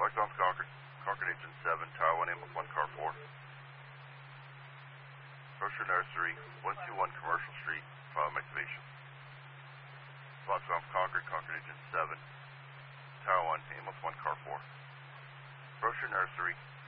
Foxhound Concord. Concord Engine 7, Tower 1, ambulance 1, car 4. Grocery Nursery, 121 Commercial Street, file activation. Foxhound Concord, Concord Engine 7, Tower 1, ambulance 1, car 4. Grocery Nursery,